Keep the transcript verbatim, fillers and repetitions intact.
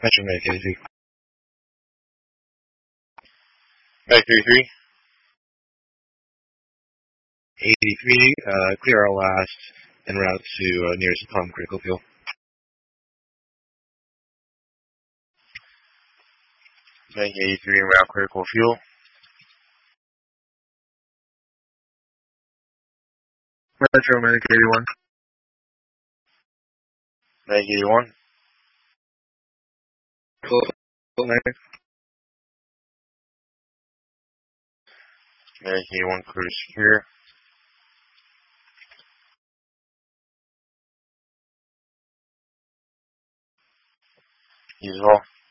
Metro Medic eighty-three. Medic thirty-three. eighty-three, uh, clear our last en route to uh, nearest comm critical fuel. Medic eighty-three en route critical fuel. Metro Medic eighty-one. Medic eighty-one. Full, full medic. Medic eighty-one clear to secure. Use all.